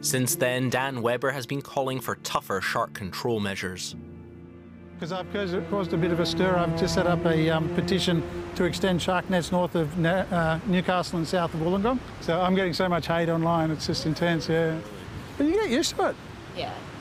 Since then, Dan Webber has been calling for tougher shark control measures. Because I've caused a bit of a stir, I've just set up a petition to extend shark nets north of Newcastle and south of Wollongong. So I'm getting so much hate online, it's just intense, yeah. But you get used to it. Yeah.